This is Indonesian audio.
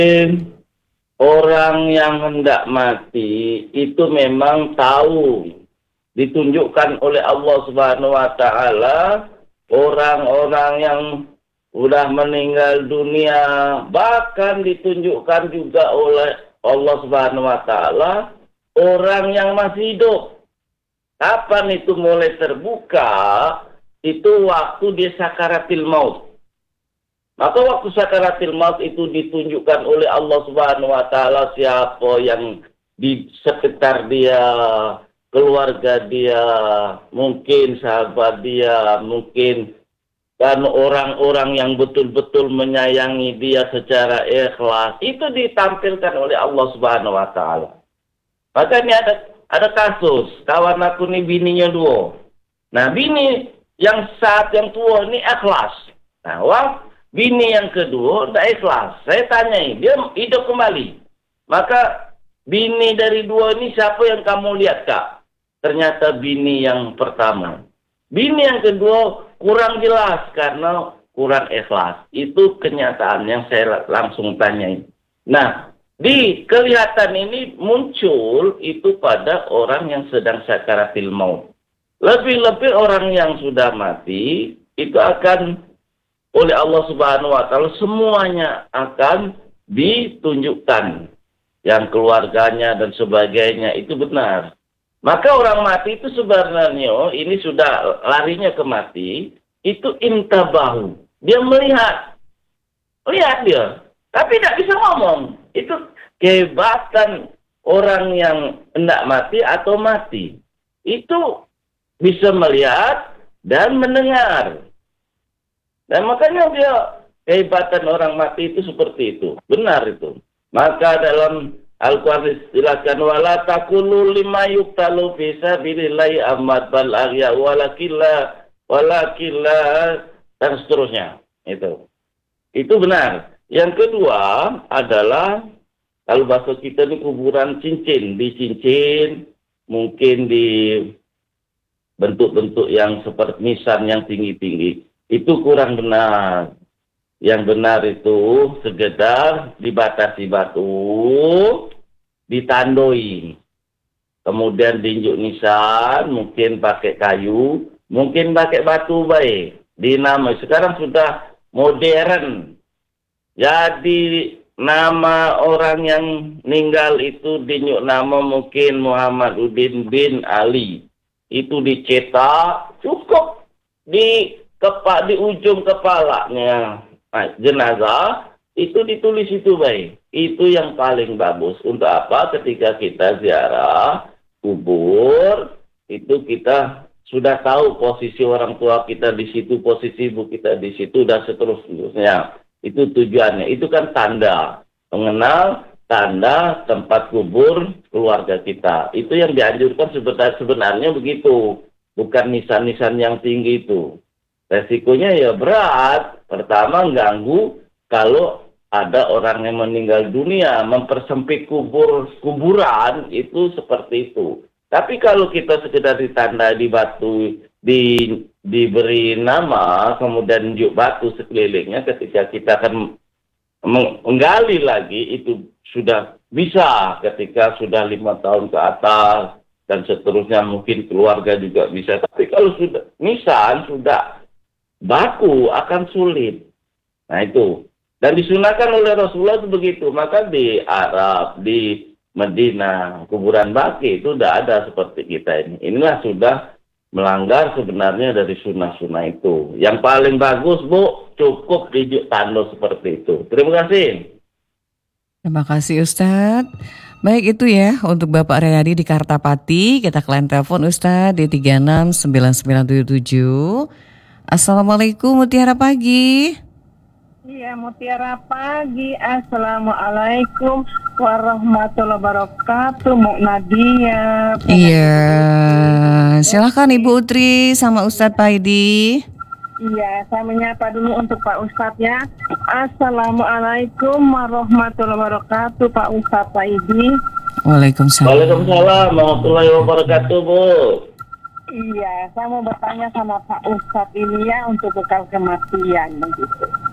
orang yang hendak mati itu memang tahu, ditunjukkan oleh Allah Subhanahu wa taala orang-orang yang sudah meninggal dunia, bahkan ditunjukkan juga oleh Allah Subhanahu wa taala orang yang masih hidup. Kapan itu mulai terbuka? Itu waktu dia sakaratil maut. Maka waktu sakaratil maut itu ditunjukkan oleh Allah Subhanahu wa taala siapa yang di sekitar dia, keluarga dia, mungkin sahabat dia, mungkin dan orang-orang yang betul-betul menyayangi dia secara ikhlas. Itu ditampilkan oleh Allah Subhanahu wa taala. Maka ini ada kasus, kawan aku ini bininya 2. Nah, bini yang yang tua ini ikhlas. Nah, bini yang kedua tidak ikhlas. Saya tanyai, dia hidup kembali. Maka bini dari 2 ini siapa yang kamu lihat, Kak? Ternyata bini yang pertama. Bini yang kedua kurang jelas karena kurang ikhlas. Itu kenyataan yang saya langsung tanyai. Nah, di kelihatan ini muncul itu pada orang yang sedang sakaratil maut. Lebih-lebih orang yang sudah mati itu akan oleh Allah Subhanahu wa taala semuanya akan ditunjukkan, yang keluarganya dan sebagainya itu benar. Maka orang mati itu sebenarnya ini sudah larinya ke mati, itu intabahu. Dia melihat dia, tapi tidak bisa ngomong. Itu kehebatan orang yang hendak mati atau mati. Itu bisa melihat dan mendengar. Dan makanya dia kehebatan orang mati itu seperti itu. Benar itu. Maka dalam Al-Quran istilahkan wala taqulu lima yuqtalu fi sabilillahi amwat bal ahya walakilla dan seterusnya. Itu benar. Yang kedua adalah kalau bahasa kita ini kuburan cincin, dicincin, mungkin di bentuk-bentuk yang seperti nisan yang tinggi-tinggi. Itu kurang benar. Yang benar itu sekedar dibatasi batu, ditandoi. Kemudian diinjuk nisan, mungkin pakai kayu, mungkin pakai batu baik. Dinamai. Sekarang sudah modern. Jadi nama orang yang meninggal itu dinyuk nama mungkin Muhammad Udin bin Ali. Itu dicetak cukup di ujung kepalanya jenazah itu ditulis itu baik. Itu yang paling bagus. Untuk apa? Ketika kita ziarah kubur itu kita sudah tahu posisi orang tua kita di situ, posisi ibu kita di situ dan seterusnya. Itu tujuannya. Itu kan tanda mengenal tanda tempat kubur keluarga kita. Itu yang dianjurkan sebenarnya begitu. Bukan nisan-nisan yang tinggi itu. Resikonya ya berat. Pertama ganggu kalau ada orang yang meninggal dunia. Mempersempit kuburan itu seperti itu. Tapi kalau kita sekedar ditanda di batu, diberi nama, kemudian juk batu sekelilingnya, ketika kita akan menggali lagi itu sudah bisa ketika sudah 5 tahun ke atas dan seterusnya, mungkin keluarga juga bisa. Tapi kalau sudah nisan sudah baku akan sulit. Nah itu. Dan disunahkan oleh Rasulullah itu begitu. Maka di Arab, di Medina, kuburan baki itu tidak ada seperti kita ini. Inilah sudah melanggar sebenarnya dari sunnah-sunnah itu. Yang paling bagus, Bu, cukup dijuk tanda seperti itu. Terima kasih. Terima kasih Ustadz. Baik itu ya untuk Bapak Rayadi di Kartapati. Kita ke line telepon Ustadz di 369977. Assalamualaikum, Mutiara pagi. Iya, Mutiara pagi. Assalamualaikum warahmatullahi wabarakatuh, Mu Nadia. Iya, silakan Ibu Utri sama Ustadz Paidi. Iya, saya menyapa dulu untuk Pak Ustadz ya. Assalamualaikum warahmatullahi wabarakatuh, Pak Ustadz Paidi. Waalaikumsalam. Waalaikumsalam warahmatullahi wabarakatuh, Bu. Iya, saya mau bertanya sama Pak Ustadz ini ya untuk bekal kematian begitu.